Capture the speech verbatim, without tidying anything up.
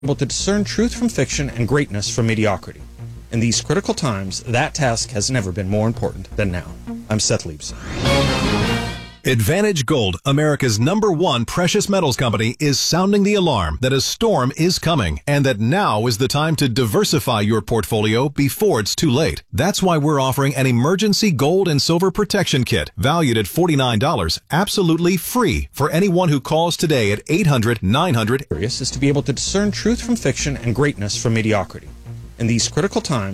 able to discern truth from fiction and greatness from mediocrity. In these critical times, that task has never been more important than now. I'm Seth Leibson. Advantage Gold, America's number one precious metals company, is sounding the alarm that a storm is coming and that now is the time to diversify your portfolio before it's too late. That's why we're offering an emergency gold and silver protection kit valued at forty-nine dollars, absolutely free for anyone who calls today at eight hundred nine hundred. Is to be able to discern truth from fiction and greatness from mediocrity. In these critical times,